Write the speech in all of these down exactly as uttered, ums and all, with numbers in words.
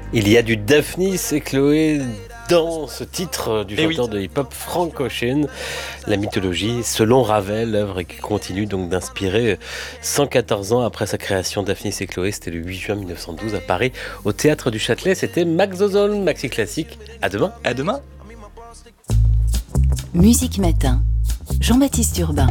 Il y a du Daphnis et Chloé dans ce titre du Eh chanteur oui. de hip-hop Frank Ocean. La mythologie, selon Ravel, l'œuvre qui continue donc d'inspirer cent quatorze ans après sa création. Daphnis et Chloé, c'était le huit juin mille neuf cent douze à Paris, au Théâtre du Châtelet. C'était Max Zozol, Maxi Classique. À demain. À demain. Musique Matin, Jean-Baptiste Urbain.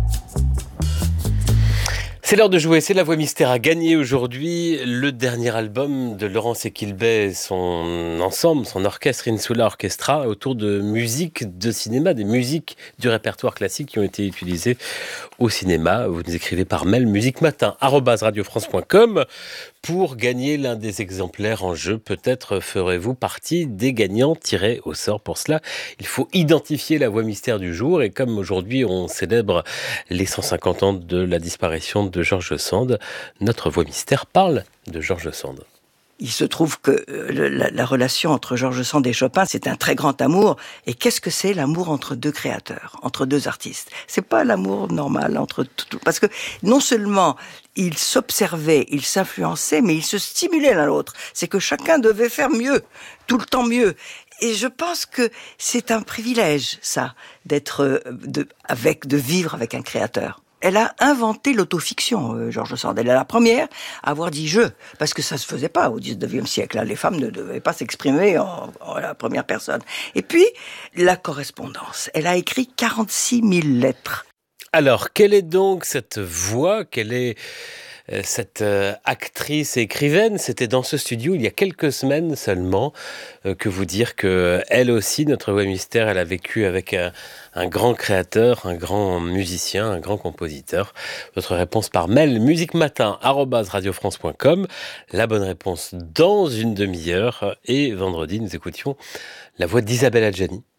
C'est l'heure de jouer, c'est La Voix Mystère à gagner aujourd'hui. Le dernier album de Laurence Equilbet, son ensemble, son orchestre Insula Orchestra, autour de musique de cinéma, des musiques du répertoire classique qui ont été utilisées au cinéma. Vous nous écrivez par mail musiquematin arobase radiofrance point com pour gagner l'un des exemplaires en jeu. Peut-être ferez-vous partie des gagnants tirés au sort. Pour cela, il faut identifier la voix mystère du jour. Et comme aujourd'hui on célèbre les cent cinquante ans de la disparition de George Sand, notre voix mystère parle de George Sand. Il se trouve que euh, la, la relation entre George Sand et Chopin, c'est un très grand amour. Et qu'est-ce que c'est l'amour entre deux créateurs, entre deux artistes ? C'est pas l'amour normal entre tout, parce que non seulement ils s'observaient, ils s'influençaient, mais ils se stimulaient l'un l'autre. C'est que chacun devait faire mieux, tout le temps mieux. Et je pense que c'est un privilège, ça, d'être, de, avec, de vivre avec un créateur. Elle a inventé l'autofiction, euh, George Sand. Elle est la première à avoir dit « je », parce que ça se faisait pas au dix-neuvième siècle. Là. Les femmes ne devaient pas s'exprimer en, en la première personne. Et puis, la correspondance. Elle a écrit quarante-six mille lettres. Alors, quelle est donc cette voix ? Quelle est euh, cette euh, actrice et écrivaine ? C'était dans ce studio il y a quelques semaines seulement. Euh, que vous dire que elle aussi, notre voix mystère, elle a vécu avec un, un grand créateur, un grand musicien, un grand compositeur. Votre réponse par mail musiquematin arobase radiofrance point com. La bonne réponse dans une demi-heure. Et vendredi, nous écoutions la voix d'Isabelle Adjani.